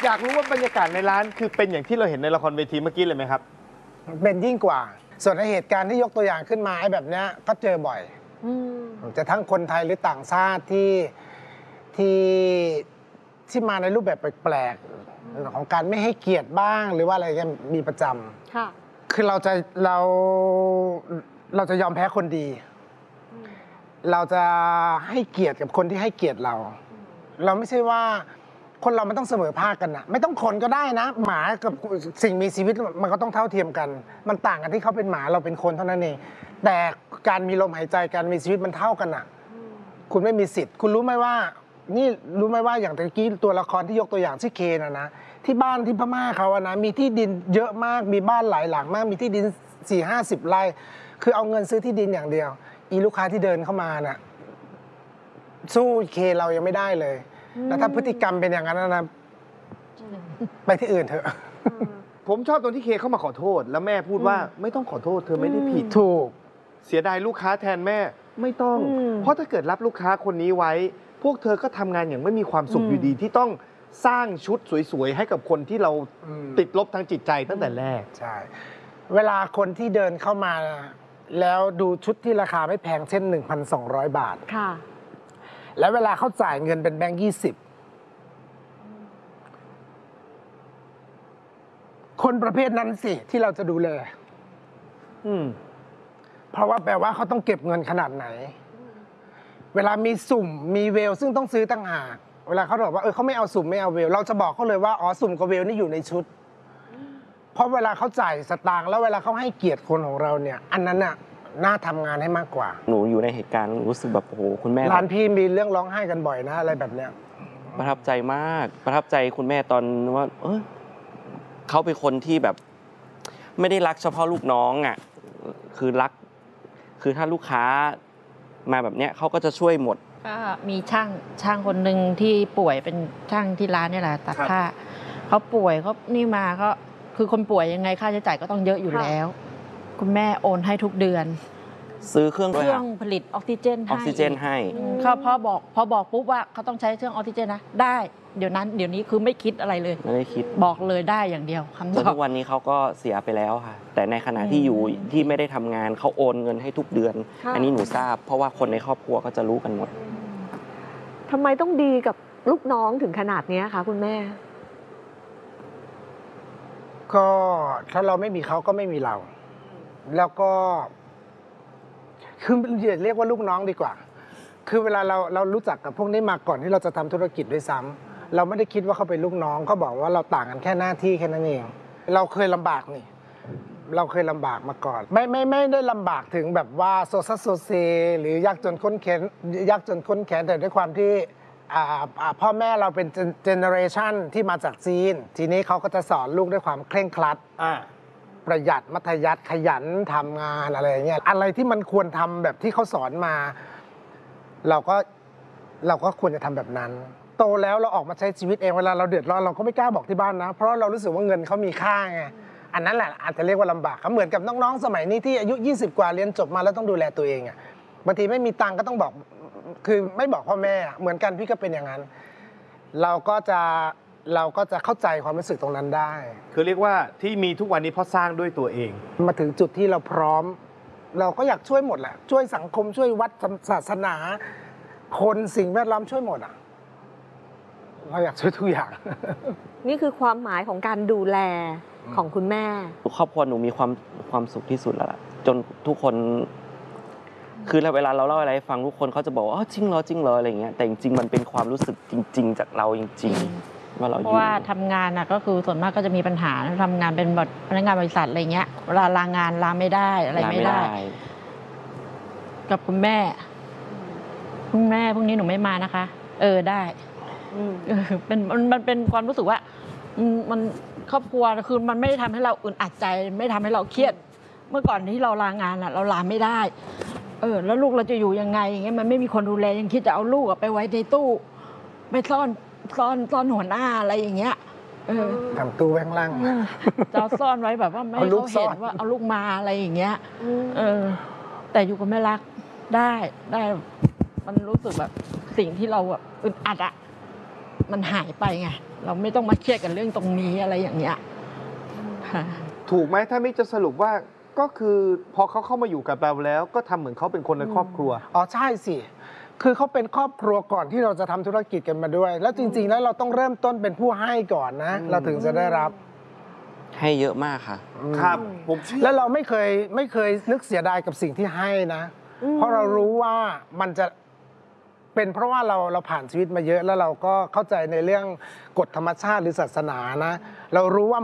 อยากรู้ว่าบรรยากาศในร้านคือเป็นอย่างที่เราเห็นในละครเวทีเมื่อกี้เลยไหมครับเป็นยิ่งกว่าส่วนในเหตุการณ์ที่ยกตัวอย่างขึ้นมาไอ้แบบเนี้ยก็เจอบ่อยจะทั้งคนไทยหรือต่างชาติที่มาในรูปแบบแปลกๆของการไม่ให้เกียรติบ้างหรือว่าอะไรกันมีประจำค่ะคือเราจะยอมแพ้คนดีเราจะให้เกียรติกับคนที่ให้เกียรติเราไม่ใช่ว่าคนเรามันต้องเสมอภาคกันนะไม่ต้องคนก็ได้นะหมากับสิ่งมีชีวิตมันก็ต้องเท่าเทียมกันมันต่างกันที่เขาเป็นหมาเราเป็นคนเท่านั้นเองแต่การมีลมหายใจการมีชีวิตมันเท่ากันอ่ะคุณไม่มีสิทธิ์คุณรู้ไหมว่าอย่างตะกี้ตัวละครที่ยกตัวอย่างชื่อเคนนะที่บ้านที่พม่าเขาอะนะมีที่ดินเยอะมากมีบ้านหลายหลังมากมีที่ดิน40-50 ไร่คือเอาเงินซื้อที่ดินอย่างเดียวอีลูกค้าที่เดินเข้ามาน่ะสู้เคเรายังไม่ได้เลยแล้วถ้าพฤติกรรมเป็นอย่างนั้นนะไปที่อื่นเถอะผมชอบตรงที่เคเข้ามาขอโทษแล้วแม่พูดว่าไม่ต้องขอโทษเธอไม่ได้ผิดถูกเสียดายลูกค้าแทนแม่ไม่ต้องเพราะถ้าเกิดรับลูกค้าคนนี้ไว้พวกเธอก็ทำงานอย่างไม่มีความสุขอยู่ดีที่ต้องสร้างชุดสวยๆให้กับคนที่เราติดลบทางจิตใจตั้งแต่แรกใช่เวลาคนที่เดินเข้ามาแล้วดูชุดที่ราคาไม่แพงเช่น 1,200 บาทค่ะแล้วเวลาเขาจ่ายเงินเป็นแบงค์20คนประเภทนั้นสิที่เราจะดูแลเพราะว่าแปลว่าเขาต้องเก็บเงินขนาดไหนเวลามีสุ่มมีเวลซึ่งต้องซื้อต่างหากเวลาเขาบอกว่าเขาไม่เอาสุ่มไม่เอาเวลเราจะบอกเขาเลยว่าอ๋อสุ่มกับเวลนี่อยู่ในชุดเพราะเวลาเขาจ่ายสตางค์แล้วเวลาเขาให้เกียรติคนของเราเนี่ยอันนั้นน่ะน่าทำงานให้มากกว่าหนูอยู่ในเหตุการณ์รู้สึกแบบโอ้โหคุณแม่ร้านพี่มีเรื่องร้องไห้กันบ่อยนะอะไรแบบเนี้ยประทับใจมากประทับใจคุณแม่ตอนว่าเขาเป็นคนที่แบบไม่ได้รักเฉพาะลูกน้องอ่ะคือรักคือถ้าลูกค้ามาแบบเนี้ยเขาก็จะช่วยหมดก็มีช่างคนหนึ่งที่ป่วยเป็นช่างที่ร้านนี่แหละตัดผ้าเขาป่วยเขานี่มาก็คือคนป่วยยังไงค่าใช้จ่ายก็ต้องเยอะอยู่แล้วคุณแม่โอนให้ทุกเดือนซื้อเครื่องผลิตออกซิเจนให้เขาพอบอกปุ๊บว่าเขาต้องใช้เครื่องออกซิเจนนะได้เดี๋ยวนี้คือไม่คิดอะไรเลยไม่ได้คิดบอกเลยได้อย่างเดียวคำตอบทุกวันนี้เขาก็เสียไปแล้วค่ะแต่ในขณะที่อยู่ที่ไม่ได้ทำงานเขาโอนเงินให้ทุกเดือนอันนี้หนูทราบเพราะว่าคนในครอบครัวก็จะรู้กันหมดทำไมต้องดีกับลูกน้องถึงขนาดนี้คะคุณแม่ก็ถ้าเราไม่มีเขาก็ไม่มีเราแล้วก็คือเรียกว่าลูกน้องดีกว่าคือเวลาเรารู้จักกับพวกนี้มาก่อนที่เราจะทำธุรกิจด้วยซ้ำเราไม่ได้คิดว่าเขาเป็นลูกน้องเขาบอกว่าเราต่างกันแค่หน้าที่แค่นั้นเองเราเคยลำบากนี่เราเคยลำบากมาก่อนไม่ได้ลำบากถึงแบบว่าโซเซหรือยากจนค้นแค้นแต่ด้วยความที่พ่อแม่เราเป็นเจเนอเรชันที่มาจากจีนทีนี้เขาก็จะสอนลูกด้วยความเคร่งครัดประหยัดมัธยัสถ์ขยันทำงานอะไรอย่างเงี้ยอะไรที่มันควรทำแบบที่เขาสอนมาเราก็ควรจะทำแบบนั้นโตแล้วเราออกมาใช้ชีวิตเองเวลาเราเดือดร้อนเราก็ไม่กล้าบอกที่บ้านนะเพราะเรารู้สึกว่าเงินเขามีค่าไงอันนั้นแหละอาจจะเรียกว่าลำบากเหมือนกับน้องๆสมัยนี้ที่อายุ20 กว่าเรียนจบมาแล้วต้องดูแลตัวเองอ่ะบางทีไม่มีตังก็ต้องบอกคือไม่บอกพ่อแม่เหมือนกันพี่ก็เป็นอย่างนั้นเราก็จะเข้าใจความรู้สึกตรงนั้นได้คือเรียกว่าที่มีทุกวันนี้เพราะสร้างด้วยตัวเองมาถึงจุดที่เราพร้อมเราก็อยากช่วยหมดแหละช่วยสังคมช่วยวัดศาสนาคนสิ่งแวดล้อมช่วยหมดอ่ะเราอยากช่วยทุกอย่างนี่คือความหมายของการดูแลของคุณแม่ครอบครัวหนูมีความสุขที่สุดแล้วล่ะจนทุกคนคือเวลาเราเล่าอะไรให้ฟังทุกคนเขาจะบอกว่าจริงเหรออะไรเงี้ยแต่จริงๆมันเป็นความรู้สึกจริงๆจากเราจริงๆว่าเราเพราะว่าทำงานก็คือส่วนมากก็จะมีปัญหาทำงานเป็นพนักงานบริษัทอะไรเงี้ยเวลาลางานลาไม่ได้อะไรไม่ได้กับคุณแม่พรุ่งนี้หนูไม่มานะคะได้มันเป็นความรู้สึกว่ามันครอบครัวคือมันไม่ได้ทำให้เราอึดอัดใจไม่ทำให้เราเครียดเมื่อก่อนที่เราลางานเราลาไม่ได้แล้วลูกเราจะอยู่ยังไงอย่างเงี้ยมันไม่มีคนดูแลยังคิดจะเอาลูกไปไว้ในตู้ไปซ่อนหัวหน้าอะไรอย่างเงี้ยทำตู้แว้งล่างจะซ่อนไว้แบบว่าไม่ให้เขาเห็นว่าเอาลูกมาอะไรอย่างเงี้ยแต่อยู่กับแม่รักได้มันรู้สึกแบบสิ่งที่เราแบบอึดอัดมันหายไปไงเราไม่ต้องมาเครียดกับเรื่องตรงนี้อะไรอย่างเงี้ยค่ะถูกไหมถ้ามิกจะสรุปว่าก็คือพอเขาเข้ามาอยู่กับเราแล้วก็ทำเหมือนเขาเป็นคนในครอบครัวอ๋อใช่สิคือเขาเป็นครอบครัวก่อนที่เราจะทำธุรกิจกันมาด้วย แล้วจริงๆแล้วเราต้องเริ่มต้นเป็นผู้ให้ก่อนนะ เราถึงจะได้รับให้เยอะมากค่ะครับ ผมเชื่อแล้วเราไม่เคยนึกเสียดายกับสิ่งที่ให้นะ เพราะเรารู้ว่ามันจะเป็นเพราะว่าเราผ่านชีวิตมาเยอะแล้วเราก็เข้าใจในเรื่องกฎธรรมชาติหรือศาสนานะ เรารู้ว่า